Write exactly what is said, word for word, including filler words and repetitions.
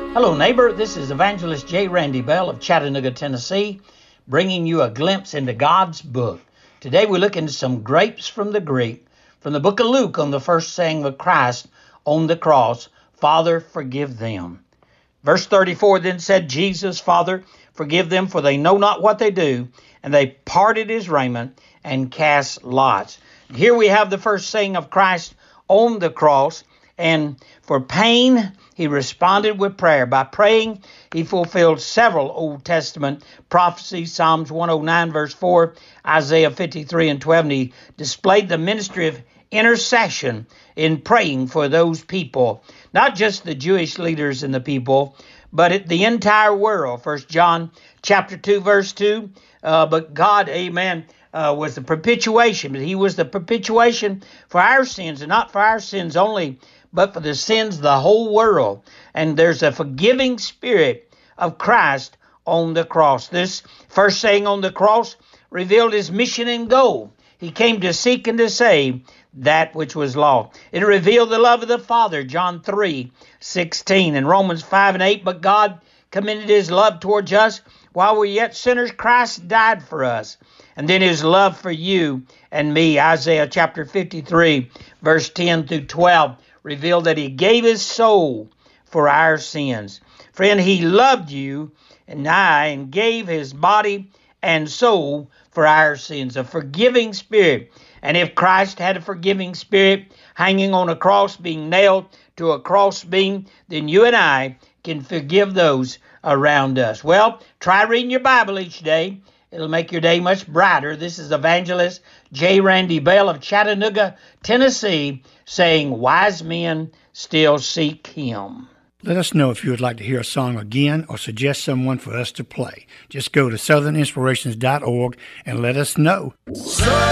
Hello, neighbor. This is Evangelist J. Randy Bell of Chattanooga, Tennessee, bringing you a glimpse into God's book. Today we look into some grapes from the Greek, from the book of Luke on the first saying of Christ on the cross, Father, forgive them. Verse thirty-four, then said Jesus, Father, forgive them, for they know not what they do. And they parted his raiment and cast lots. Here we have the first saying of Christ on the cross. And for pain, he responded with prayer. By praying, he fulfilled several Old Testament prophecies, Psalms one oh nine, verse four, Isaiah fifty-three and twelve. And he displayed the ministry of intercession in praying for those people, not just the Jewish leaders and the people, but it, the entire world. First John chapter two, verse two. Uh, but God, amen, uh, was the propitiation. But he was the propitiation for our sins, and not for our sins only, but for the sins of the whole world. And there's a forgiving spirit of Christ on the cross. This first saying on the cross revealed his mission and goal. He came to seek and to save that which was lost. It revealed the love of the Father, John three sixteen, and Romans five and eight. But God commended his love towards us while we were yet sinners. Christ died for us. And then his love for you and me, Isaiah chapter fifty-three, verse ten through twelve, revealed that he gave his soul for our sins. Friend, he loved you and I and gave his body and soul for our sins, a forgiving spirit. And if Christ had a forgiving spirit hanging on a cross, being nailed to a cross beam, then you and I can forgive those around us. Well, try reading your Bible each day. It'll make your day much brighter. This is Evangelist J. Randy Bell of Chattanooga, Tennessee, saying, wise men still seek him. Let us know if you would like to hear a song again or suggest someone for us to play. Just go to southern inspirations dot org and let us know.